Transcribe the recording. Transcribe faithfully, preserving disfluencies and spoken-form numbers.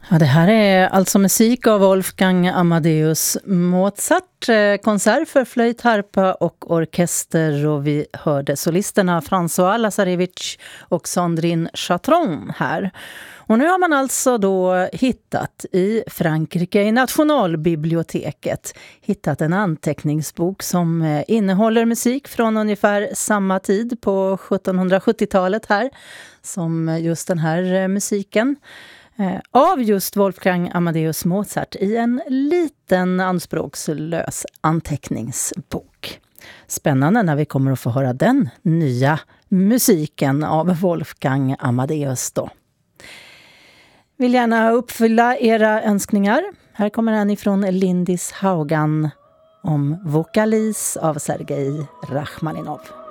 Ja, det här är alltså musik av Wolfgang Amadeus Mozart, konsert för flöjt, harpa och orkester, och vi hörde solisterna François Lazarevich och Sandrine Chatron här. Och nu har man alltså då hittat i Frankrike, i Nationalbiblioteket, hittat en anteckningsbok som innehåller musik från ungefär samma tid på sjuttonhundrasjuttiotalet här, som just den här musiken. Av just Wolfgang Amadeus Mozart i en liten anspråkslös anteckningsbok. Spännande när vi kommer att få höra den nya musiken av Wolfgang Amadeus då. Vill gärna uppfylla era önskningar. Här kommer en ifrån Lindis Haugan om Vokalis av Sergej Rachmaninov.